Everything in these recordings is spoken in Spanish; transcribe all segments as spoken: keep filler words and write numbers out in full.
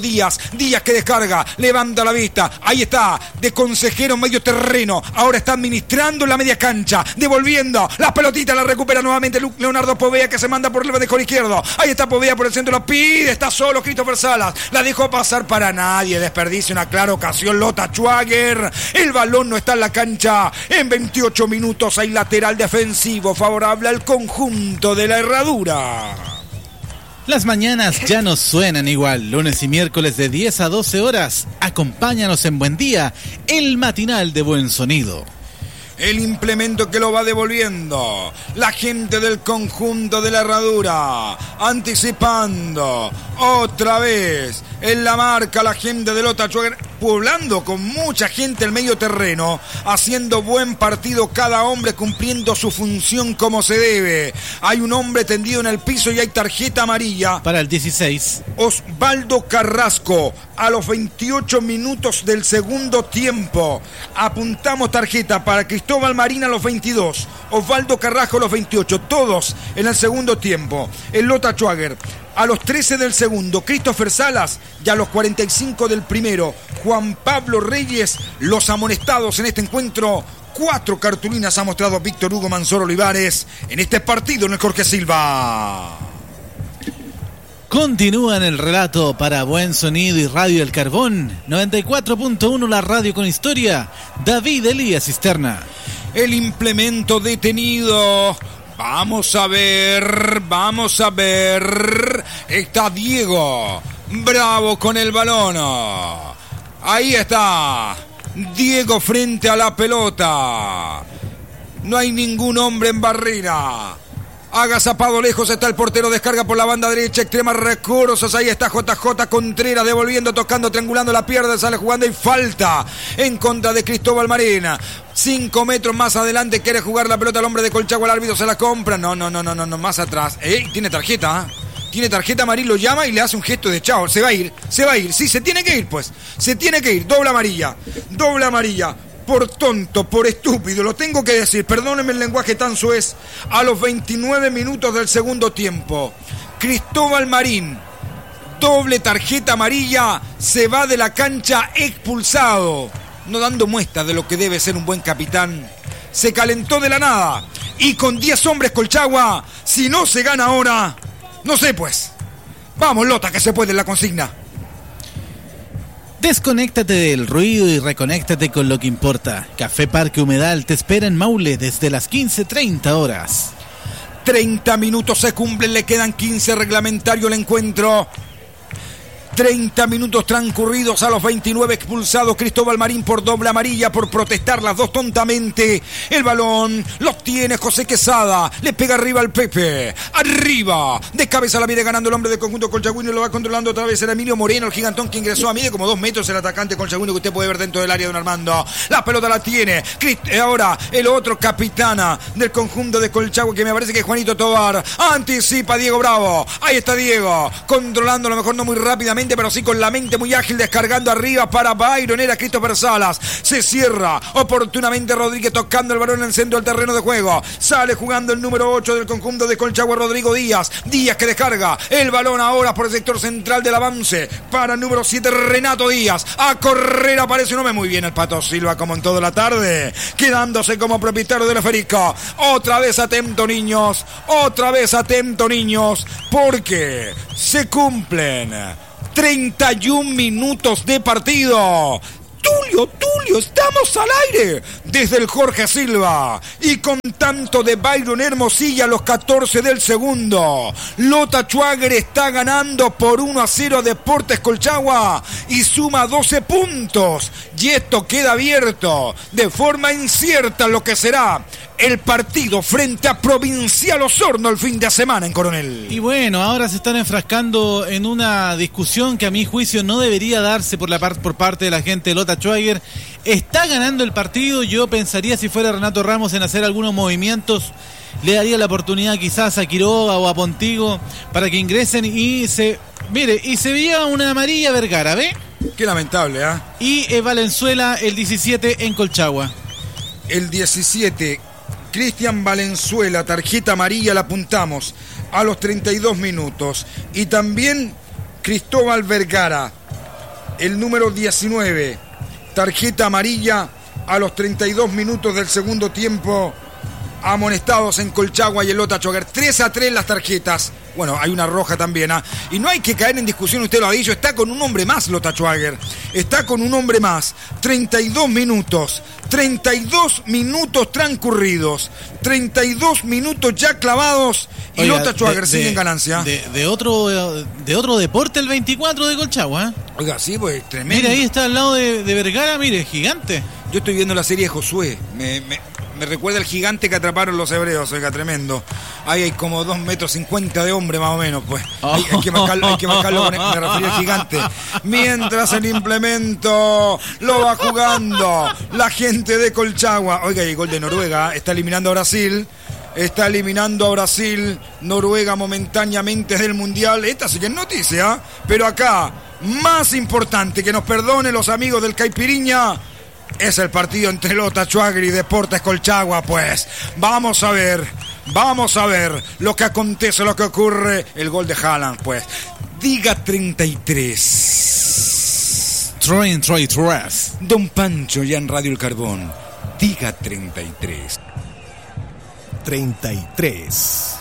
Díaz, Díaz que descarga, levanta la vista, ahí está, de consejero en medio terreno, ahora está administrando la media cancha, devolviendo, las pelotitas la recupera nuevamente Leonardo Poveda que se manda por el bandejón izquierdo, ahí está Poveda por el centro, la pide, está solo Christopher Salas, la dejó pasar para nadie, desperdicia una clara ocasión Lota Schwager, el balón no está en la cancha, en veintiocho minutos hay lateral defensivo favorable al conjunto de la Herradura. Las mañanas ya no suenan igual. Lunes y miércoles de diez a doce horas. Acompáñanos en Buen Día, el matinal de buen sonido. El implemento que lo va devolviendo la gente del conjunto de la Herradura, anticipando otra vez en la marca la gente de Lota Schwager, poblando con mucha gente el medio terreno, haciendo buen partido cada hombre, cumpliendo su función como se debe. Hay un hombre tendido en el piso y hay tarjeta amarilla para el dieciséis. Osvaldo Carrasco a los veintiocho minutos del segundo tiempo. Apuntamos tarjeta para Cristóbal Marín a los veintidós, Osvaldo Carrasco a los veintiocho, todos en el segundo tiempo. El Lota Schwager a los trece del segundo, Christopher Salas, y a los cuarenta y cinco del primero, Juan Pablo Reyes, los amonestados en este encuentro. Cuatro cartulinas ha mostrado Víctor Hugo Mansor Olivares en este partido en el Jorge Silva. Continúa en el relato para Buen Sonido y Radio El Carbón, noventa y cuatro punto uno, la radio con historia, David Elías Cisterna. El implemento detenido. Vamos a ver, vamos a ver. Está Diego Bravo con el balón. Ahí está Diego frente a la pelota. No hay ningún hombre en barrera. Agazapado lejos está el portero, descarga por la banda derecha, extrema recursos, ahí está J J Contreras devolviendo, tocando, triangulando, la pierde, sale jugando y falta en contra de Cristóbal Marín. Cinco metros más adelante quiere jugar la pelota el hombre de Colchagua, el árbitro se la compra, no, no, no, no, no, no más atrás. Ey, tiene tarjeta, ¿eh? Tiene tarjeta, Marín lo llama y le hace un gesto de chao, se va a ir, se va a ir, sí, se tiene que ir pues, se tiene que ir, doble amarilla, doble amarilla. Por tonto, por estúpido, lo tengo que decir, perdónenme el lenguaje tan suez, a los veintinueve minutos del segundo tiempo, Cristóbal Marín, doble tarjeta amarilla, se va de la cancha expulsado, no dando muestras de lo que debe ser un buen capitán, se calentó de la nada, y con diez hombres Colchagua, si no se gana ahora, no sé pues, vamos Lota que se puede en la consigna. Desconéctate del ruido y reconéctate con lo que importa. Café Parque Humedal te espera en Maule desde las quince treinta horas. treinta minutos se cumplen, le quedan quince reglamentario el encuentro. treinta minutos transcurridos, a los veintinueve expulsado Cristóbal Marín por doble amarilla por protestar las dos tontamente. El balón lo tiene José Quesada, le pega arriba al Pepe, arriba, de cabeza la viene ganando el hombre del conjunto colchagüino y lo va controlando otra vez el Emilio Moreno, el gigantón que ingresó a mide como dos metros el atacante colchagüino que usted puede ver dentro del área de don Armando. La pelota la tiene ahora el otro capitana del conjunto de Colchagua que me parece que es Juanito Tobar, anticipa Diego Bravo, ahí está Diego, controlando a lo mejor no muy rápidamente pero sí con la mente muy ágil, descargando arriba para Byron, era Christopher Salas, se cierra oportunamente Rodríguez tocando el balón en el centro del terreno de juego, sale jugando el número ocho del conjunto de Colchagua, Rodrigo Díaz, Díaz que descarga el balón ahora por el sector central del avance para el número siete Renato Díaz, a correr aparece un hombre muy bien el Pato Silva como en toda la tarde, quedándose como propietario del esférico, otra vez atento niños, otra vez atento niños, porque se cumplen treinta y un minutos de partido. Tulio, Tulio, estamos al aire desde el Jorge Silva y con tanto de Byron Hermosilla a los catorce del segundo. Lota Schwager está ganando por uno a cero a Deportes Colchagua y suma doce puntos y esto queda abierto de forma incierta lo que será el partido frente a Provincial Osorno el fin de semana en Coronel. Y bueno, ahora se están enfrascando en una discusión que a mi juicio no debería darse por la par- por parte de la gente de Lota Schwager. Está ganando el partido, yo pensaría si fuera Renato Ramos en hacer algunos movimientos, le daría la oportunidad quizás a Quiroga o a Pontigo para que ingresen y se... Mire, y se veía una amarilla Vergara, ¿ve? Qué lamentable, ¿ah? ¿eh? Y eh, Valenzuela el diecisiete en Colchagua. El diecisiete... Cristian Valenzuela, tarjeta amarilla, la apuntamos a los treinta y dos minutos. Y también Cristóbal Vergara, el número diecinueve, tarjeta amarilla a los treinta y dos minutos del segundo tiempo. Amonestados en Colchagua y el Lota Schwager. tres a tres las tarjetas. Bueno, hay una roja también, ¿ah? Y no hay que caer en discusión, usted lo ha dicho, está con un hombre más Lota Schwager. Está con un hombre más. treinta y dos minutos. treinta y dos minutos transcurridos. treinta y dos minutos ya clavados. Y Oiga, Lota Schwager sigue en ganancia. De, de, otro, de otro deporte, el veinticuatro de Colchagua, ¿eh? Oiga, sí, pues tremendo. Mire, ahí está al lado de, de Vergara, mire, gigante. Yo estoy viendo la serie de Josué. Me... me... Me recuerda el gigante que atraparon los hebreos, oiga, tremendo. Ahí hay como dos metros cincuenta de hombre más o menos, pues. Hay, hay que marcarlo, hay que marcarlo con el, me refería al gigante. Mientras el implemento lo va jugando la gente de Colchagua. Oiga, y el gol de Noruega, está eliminando a Brasil. Está eliminando a Brasil. Noruega momentáneamente del Mundial. Esta sí que es noticia, pero acá, más importante, que nos perdone los amigos del Caipiriña, es el partido entre Lota Schwager y Deportes Colchagua, pues. Vamos a ver, vamos a ver lo que acontece, lo que ocurre. El gol de Haaland, pues. Diga treinta y tres. treinta y tres. Don Pancho, ya en Radio El Carbón. Diga treinta y tres. treinta y tres.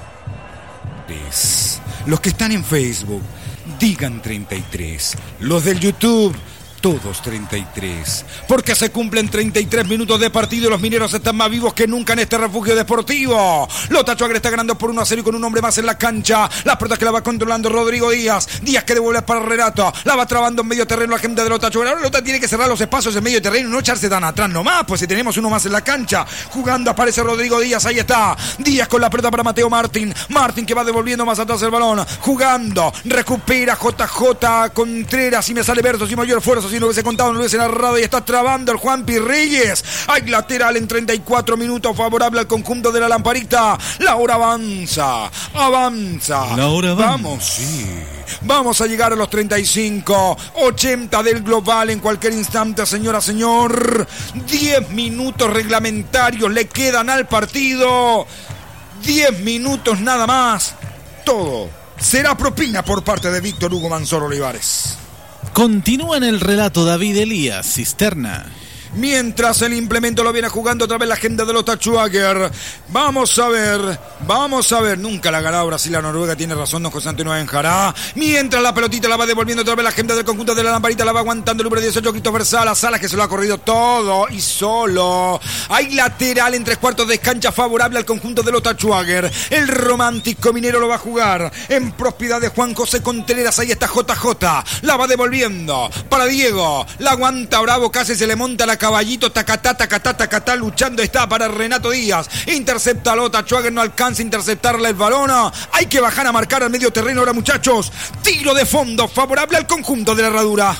Los que están en Facebook, digan treinta y tres. Los del YouTube, todos treinta y tres, porque se cumplen treinta y tres minutos de partido y los mineros están más vivos que nunca en este refugio deportivo. Lota Schwager está ganando por uno a cero y con un hombre más en la cancha. La pelota que la va controlando Rodrigo Díaz. Díaz que devuelve para Renato. La va trabando en medio terreno la gente de Lota Schwager. Ahora Lota tiene que cerrar los espacios en medio terreno y no echarse tan atrás nomás, pues si tenemos uno más en la cancha. Jugando aparece Rodrigo Díaz, ahí está. Díaz con la pelota para Mateo Martín. Martín que va devolviendo más atrás el balón. Jugando, recupera J J Contreras y me sale verso sin mayor esfuerzo. Si no hubiese contado, no hubiese narrado y está trabando el Juanpi Reyes. Hay lateral en treinta y cuatro minutos favorable al conjunto de la Lamparita. La hora avanza, avanza. La hora avanza. Vamos, sí. Vamos a llegar a los treinta y cinco, ochenta del global en cualquier instante, señora, señor. diez minutos reglamentarios le quedan al partido. diez minutos nada más. Todo será propina por parte de Víctor Hugo Mansor Olivares. Continúa en el relato David Elías Cisterna. Mientras el implemento lo viene jugando otra vez la gente de Lota Schwager. Vamos a ver, vamos a ver. Nunca la ha ganado Brasil a Noruega, tiene razón don José Antonio Benjará. Mientras la pelotita la va devolviendo otra vez la gente del conjunto de la Lamparita, la va aguantando el número dieciocho, Christopher Salas. Salas que se lo ha corrido todo y solo. Hay lateral en tres cuartos de cancha favorable al conjunto de Lota Schwager. El romántico minero lo va a jugar en propiedad de Juan José Contreras. Ahí está J J. La va devolviendo para Diego. La aguanta Bravo, casi se le monta la caballito, tacatá, tacatá, tacatá, luchando está para Renato Díaz. Intercepta a Lota Schwager, no alcanza a interceptarle el balón. Hay que bajar a marcar al medio terreno ahora, muchachos. Tiro de fondo favorable al conjunto de la Herradura.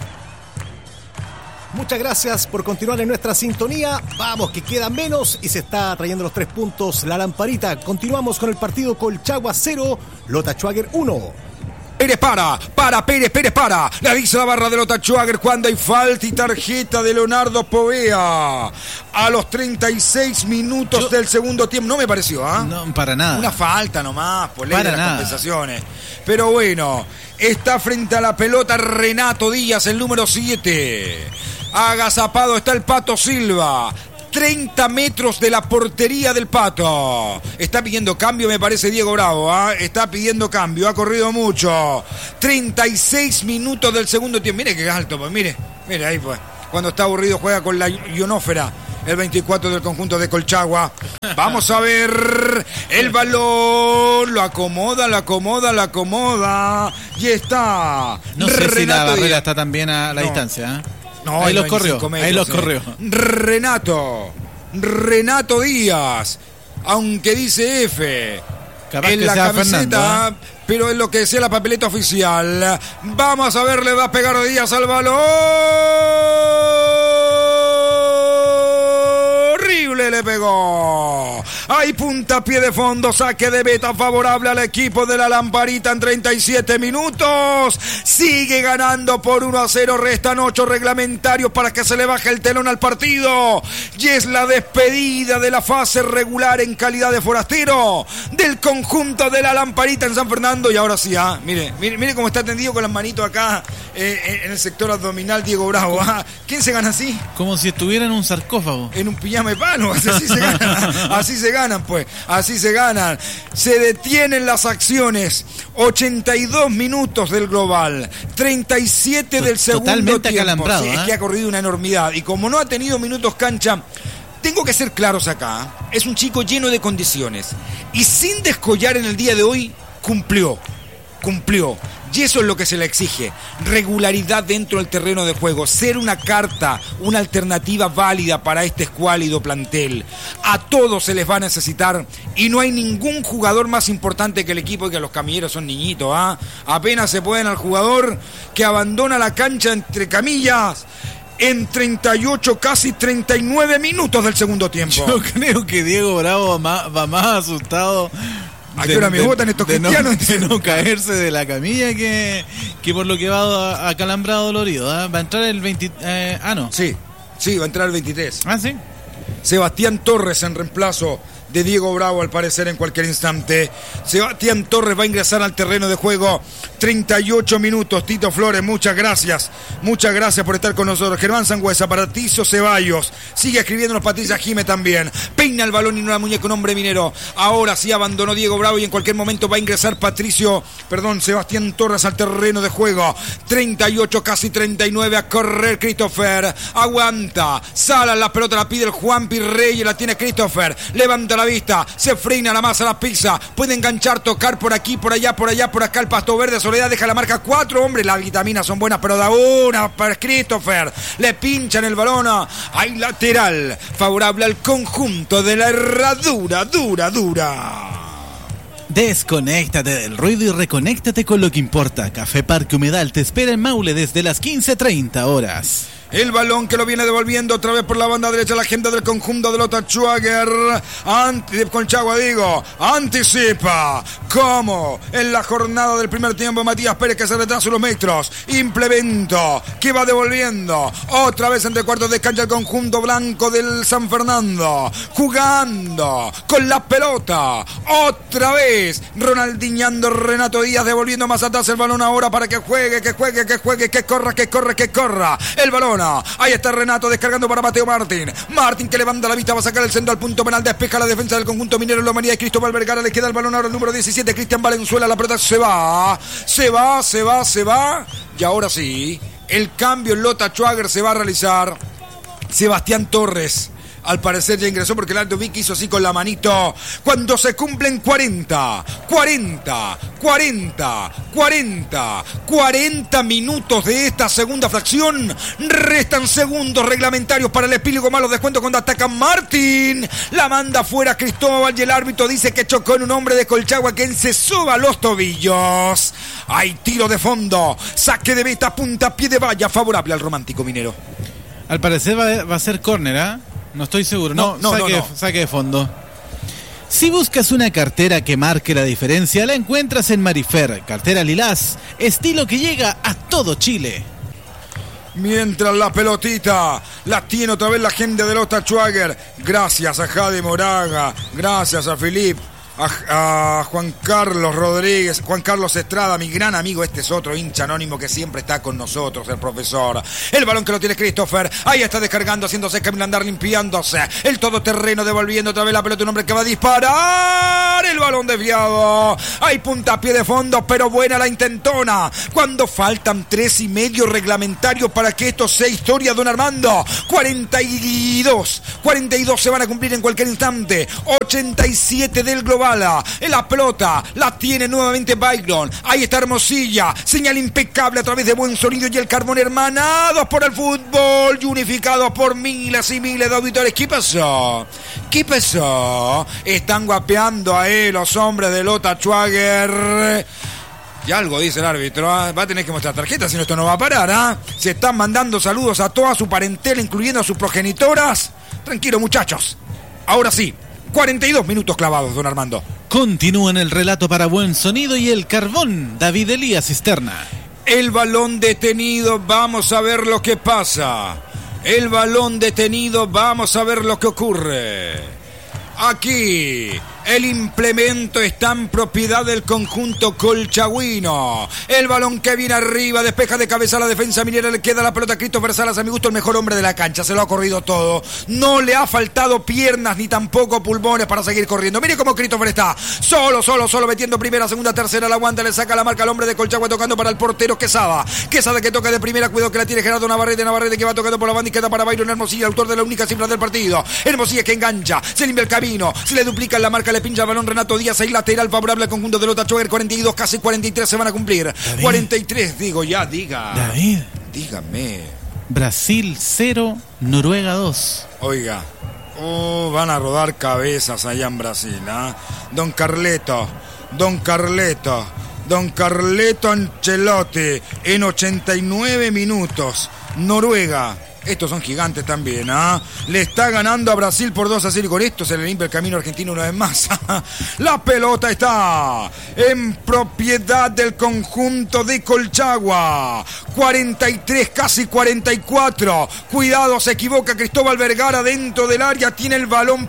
Muchas gracias por continuar en nuestra sintonía. Vamos, que quedan menos y se está trayendo los tres puntos la Lamparita. Continuamos con el partido Colchagua cero, Lota Schwager uno. Pérez para, para, Pérez, Pérez para. Le avisa la barra de Lota Schwager cuando hay falta y tarjeta de Leonardo Povea. A los treinta y seis minutos Yo... del segundo tiempo. No me pareció, ¿ah? ¿eh? No, para nada. Una falta nomás, por ley de las nada. compensaciones. Pero bueno, está frente a la pelota Renato Díaz, el número siete. Agazapado está el Pato Silva. treinta metros de la portería del Pato. Está pidiendo cambio, me parece, Diego Bravo. ¿eh? Está pidiendo cambio, ha corrido mucho. treinta y seis minutos del segundo tiempo. Mire qué alto, pues mire. Mire ahí, pues. Cuando está aburrido juega con la ionófera. El veinticuatro del conjunto de Colchagua. Vamos a ver el balón. Lo acomoda, lo acomoda, lo acomoda. Y está. No sé Renato si la barrera Díaz. Está también a la no. distancia, ¿eh? No, ahí los corrió, metros, ahí los eh. corrió. Renato, Renato Díaz, aunque dice F Capaz en que la sea camiseta, Fernando, ¿eh? Pero es lo que decía la papeleta oficial. Vamos a ver, le va a pegar Díaz al balón. Horrible le pegó. Hay punto. puntapié de fondo, saque de meta favorable al equipo de la Lamparita en treinta y siete minutos. Sigue ganando por uno a cero, restan ocho reglamentarios para que se le baje el telón al partido. Y es la despedida de la fase regular en calidad de forastero del conjunto de la Lamparita en San Fernando. Y ahora sí, ah, mire, mire, mire cómo está tendido con las manitos acá eh, en el sector abdominal Diego Bravo. Ah. ¿Quién se gana así? Como si estuviera en un sarcófago. En un pijama de palo, así se ganan, así se ganan pues, así se ganan. Se detienen las acciones, ochenta y dos minutos del global, treinta y siete del segundo Totalmente tiempo. acalambrado, Sí, ¿eh? es que ha corrido una enormidad y como no ha tenido minutos cancha, tengo que ser claros acá, es un chico lleno de condiciones y sin descollar en el día de hoy, cumplió, cumplió. Y eso es lo que se le exige, regularidad dentro del terreno de juego, ser una carta, una alternativa válida para este escuálido plantel. A todos se les va a necesitar y no hay ningún jugador más importante que el equipo, y que los camilleros son niñitos, ¿ah? Apenas se pueden al jugador que abandona la cancha entre camillas en treinta y ocho, casi treinta y nueve minutos del segundo tiempo. Yo creo que Diego Bravo va más, va más asustado. ¿A qué hora me votan estos de cristianos? No, de no caerse de la camilla que, que por lo que va acalambrado dolorido. ¿eh? Va a entrar el veinte... Eh, ah, no. Sí, sí, va a entrar el veintitrés. Ah, sí. Sebastián Torres en reemplazo de Diego Bravo, al parecer en cualquier instante. Sebastián Torres va a ingresar al terreno de juego. treinta y ocho minutos. Tito Flores, muchas gracias. Muchas gracias por estar con nosotros. Germán Sangüesa, para Tizo Ceballos. Sigue escribiéndonos Patricia Jime también. Peina el balón y no la muñeca, un hombre minero. Ahora sí abandonó Diego Bravo y en cualquier momento va a ingresar Patricio, perdón, Sebastián Torres al terreno de juego. treinta y ocho, casi treinta y nueve. A correr Christopher. Aguanta. Sala la pelota, la pide el Juanpi Reyes. La tiene Christopher. Levanta la vista, se frena la masa, la pisa, puede enganchar, tocar por aquí, por allá, por allá, por acá el Pasto Verde. Soledad deja la marca cuatro, hombre, las vitaminas son buenas, pero da una para Christopher, le pinchan el balón, hay lateral, favorable al conjunto de la Herradura, dura, dura. Desconéctate del ruido y reconéctate con lo que importa. Café Parque Humedal te espera en Maule desde las quince treinta horas. El balón que lo viene devolviendo otra vez por la banda derecha la gente del conjunto de Lota Schwager. Anti, Colchagua digo, anticipa. Como en la jornada del primer tiempo Matías Pérez, que se retrasa unos metros. Implemento que va devolviendo. Otra vez entre cuartos de cancha el conjunto blanco del San Fernando. Jugando con la pelota. Otra vez Ronaldinhando Renato Díaz devolviendo más atrás el balón ahora para que juegue, que juegue, que juegue, que corra, que corra, que corra. El balón. Ahí está Renato descargando para Mateo Martín. Martín que levanta la vista, va a sacar el centro al punto penal, despeja la defensa del conjunto minero en la humanidad. Cristóbal Vergara le queda el balón ahora el número diecisiete, Cristian Valenzuela. La pelota se va, se va, se va, se va. Y ahora sí, el cambio en Lota Schwager se va a realizar. Sebastián Torres, al parecer ya ingresó porque el Aldo Vic hizo así con la manito. Cuando se cumplen cuarenta, cuarenta, cuarenta, cuarenta, cuarenta minutos de esta segunda fracción, restan segundos reglamentarios para el epílogo malo descuento cuando ataca Martín. La manda fuera Cristóbal y el árbitro dice que chocó en un hombre de Colchagua que se soba los tobillos. Hay tiro de fondo, saque de meta, puntapié de valla favorable al Romántico Minero. Al parecer va, va a ser córner, ¿ah? ¿eh? No estoy seguro, no, no, no, saque, no, no. saque de fondo. Si buscas una cartera que marque la diferencia, la encuentras en Marifer, cartera lilás, estilo que llega a todo Chile. Mientras la pelotita la tiene otra vez la gente de Lota Schwager. Gracias a Jade Moraga, gracias a Filip, a, a Juan Carlos Rodríguez, Juan Carlos Estrada, mi gran amigo. Este es otro hincha anónimo que siempre está con nosotros, el profesor. El balón que lo tiene Christopher, ahí está descargando, haciéndose camino, andar limpiándose. El todoterreno devolviendo otra vez la pelota, un hombre que va a disparar. El balón desviado. Hay puntapié de fondo, pero buena la intentona. Cuando faltan tres y medio reglamentarios para que esto sea historia, don Armando. cuarenta y dos, cuarenta y dos se van a cumplir en cualquier instante. ochenta y siete del global. En la pelota la tiene nuevamente Byron. Ahí está Hermosilla, señal impecable a través de buen sonido y el carbón, hermanados por el fútbol y unificados por miles y miles de auditores. ¿Qué pasó? ¿Qué pasó? Están guapeando ahí los hombres de Lota Schwager. Y algo dice el árbitro, ¿eh? Va a tener que mostrar tarjetas, si no esto no va a parar, ¿eh? Se están mandando saludos a toda su parentela, incluyendo a sus progenitoras. Tranquilo, muchachos. Ahora sí, cuarenta y dos minutos clavados, don Armando. Continúa en el relato para buen sonido y el carbón, David Elías Cisterna. El balón detenido, vamos a ver lo que pasa. El balón detenido, vamos a ver lo que ocurre. Aquí, el implemento está en propiedad del conjunto colchagüino. El balón que viene arriba, despeja de cabeza a la defensa minera, le queda la pelota a Christopher Salas, a mi gusto el mejor hombre de la cancha, se lo ha corrido todo. No le ha faltado piernas ni tampoco pulmones para seguir corriendo. Mire cómo Christopher está, solo, solo, solo, metiendo primera, segunda, tercera, la aguanta, le saca la marca al hombre de Colchagua, tocando para el portero Quesada. Quesada que toca de primera, cuidado que la tiene Gerardo Navarrete, Navarrete que va tocando por la banda y queda para Byron Hermosilla, autor de la única cifra del partido. Hermosilla que engancha, se limpia el camino, se le duplica en la marca, le pincha el balón Renato Díaz, ahí lateral favorable al conjunto de Lota Schwager, cuarenta y dos, casi cuarenta y tres se van a cumplir. David. cuarenta y tres, digo ya, diga. David. Dígame. Brasil cero, Noruega dos. Oiga, oh, van a rodar cabezas allá en Brasil, ¿eh? Don Carleto, Don Carleto, Don Carleto Ancelotti, en ochenta y nueve minutos, Noruega. Estos son gigantes también, ¿ah? ¿eh? Le está ganando a Brasil por dos a cero y con esto se le limpia el camino argentino una vez más. La pelota está en propiedad del conjunto de Colchagua. cuarenta y tres, casi cuarenta y cuatro. Cuidado, se equivoca Cristóbal Vergara dentro del área. Tiene el balón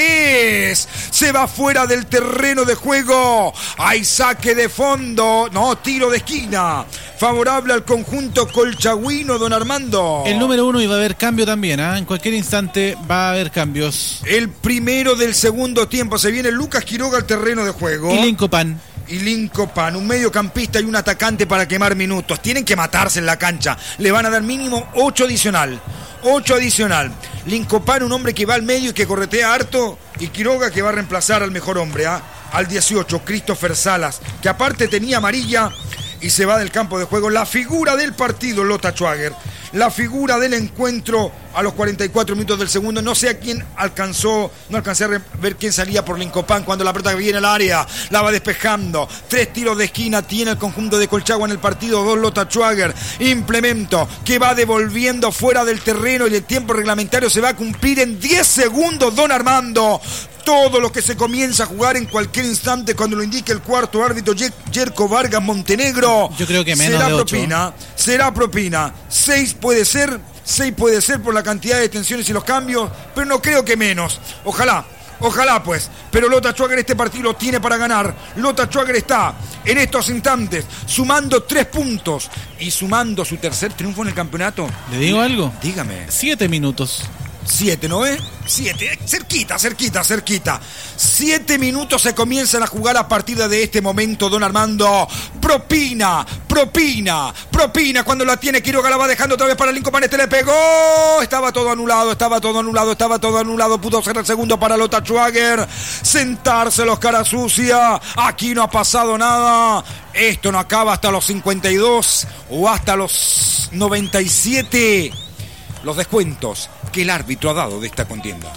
Pérez. Se va fuera del terreno de juego. Hay saque de fondo. No, tiro de esquina. Favorable al conjunto colchagüino, don Armando. El número uno y va a haber cambio también, ¿eh? En cualquier instante va a haber cambios. El primero del segundo tiempo. Se viene Lucas Quiroga al terreno de juego. Y Lincopan. Y Lincopan, un mediocampista y un atacante para quemar minutos. Tienen que matarse en la cancha. Le van a dar mínimo ocho adicional. ocho adicional. Lincopan, un hombre que va al medio y que corretea harto. Y Quiroga que va a reemplazar al mejor hombre, ¿eh? Al dieciocho, Christopher Salas, que aparte tenía amarilla y se va del campo de juego. La figura del partido, Lota Schwager. La figura del encuentro a los cuarenta y cuatro minutos del segundo. No sé a quién alcanzó, no alcancé a ver quién salía por Lincopan cuando la pelota viene al área. La va despejando. Tres tiros de esquina tiene el conjunto de Colchagua en el partido. Dos Lota Schwager. Implemento que va devolviendo fuera del terreno y el tiempo reglamentario se va a cumplir en diez segundos, don Armando. Todo lo que se comienza a jugar en cualquier instante cuando lo indique el cuarto árbitro Jerko Vargas Montenegro. Yo creo que menos será de ocho. propina, será propina. Seis puede ser, seis puede ser por la cantidad de tensiones y los cambios, pero no creo que menos. Ojalá, ojalá pues. Pero Lota Schwager este partido lo tiene para ganar. Lota Schwager está en estos instantes sumando tres puntos y sumando su tercer triunfo en el campeonato. ¿Le digo algo? Dígame. Siete minutos. Siete, ¿no es? Siete, cerquita, cerquita, cerquita. Siete minutos se comienzan a jugar a partir de este momento, don Armando. Propina, propina, propina. Cuando la tiene Quiroga la va dejando otra vez para Lincopan. Este le pegó. Estaba todo anulado, estaba todo anulado, estaba todo anulado. Pudo ser el segundo para Lota Schwager. Sentarse los cara sucia. Aquí no ha pasado nada. Esto no acaba hasta los cincuenta y dos o hasta los noventa y siete. Los descuentos que el árbitro ha dado de esta contienda.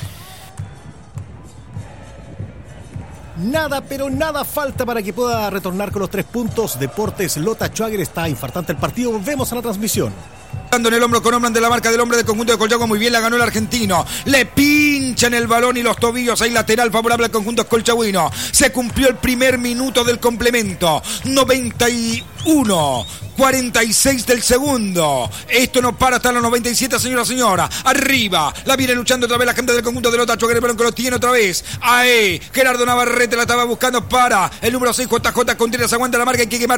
Nada, pero nada falta para que pueda retornar con los tres puntos. Deportes Lota Schwager, está infartante el partido. Volvemos a la transmisión. En el hombro con hombro de la marca del hombre del conjunto de Colchagua, muy bien la ganó el argentino, le pinchan el balón y los tobillos, ahí lateral favorable al conjunto colchagüino. Se cumplió el primer minuto del complemento, noventa y uno, cuarenta y seis del segundo. Esto no para hasta los noventa y siete, señora, señora. Arriba, la viene luchando otra vez la gente del conjunto de Lota Schwager, el balón que lo tiene otra vez. Ahí, Gerardo Navarrete la estaba buscando para el número seis, J J Contreras, aguanta la marca, hay que quemar